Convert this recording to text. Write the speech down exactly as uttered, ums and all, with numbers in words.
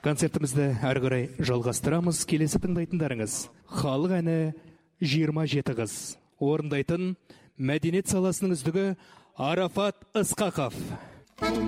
Концертімізді әрі қарай жалғастырамыз. Келесі тыңдайтындарыңыз халық әні жиырма жеті қыз. Орындайтын мәдениет саласының үздігі Арафат Ысқақов.